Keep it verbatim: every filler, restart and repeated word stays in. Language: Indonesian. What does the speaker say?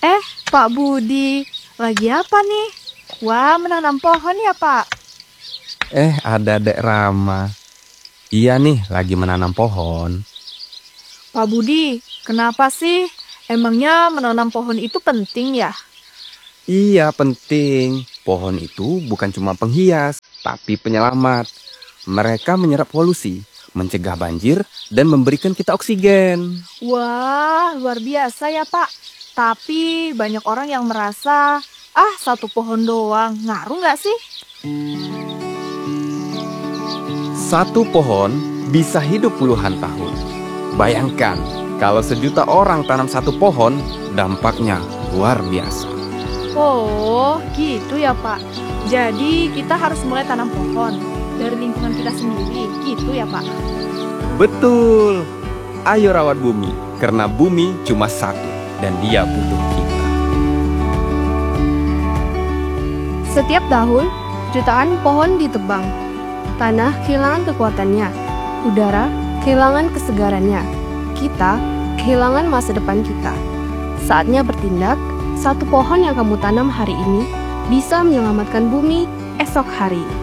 Eh, Pak Budi, lagi apa nih? Wah, menanam pohon ya, Pak? Eh, ada Dek Rama. Iya nih, lagi menanam pohon. Pak Budi, kenapa sih? Emangnya menanam pohon itu penting ya? Iya, penting. Pohon itu bukan cuma penghias, tapi penyelamat. Mereka menyerap polusi, mencegah banjir, dan memberikan kita oksigen. Wah, luar biasa ya, Pak. Tapi banyak orang yang merasa, ah, satu pohon doang. Ngaruh nggak sih? Satu pohon bisa hidup puluhan tahun. Bayangkan, kalau sejuta orang tanam satu pohon, dampaknya luar biasa. Oh, gitu ya, Pak. Jadi kita harus mulai tanam pohon dari lingkungan kita sendiri. Gitu ya, Pak? Betul. Ayo rawat bumi, karena bumi cuma satu dan dia butuh kita. Setiap tahun, jutaan pohon ditebang. Tanah kehilangan kekuatannya. Udara kehilangan kesegarannya. Kita kehilangan masa depan kita. Saatnya bertindak. Satu pohon yang kamu tanam hari ini bisa menyelamatkan bumi esok hari.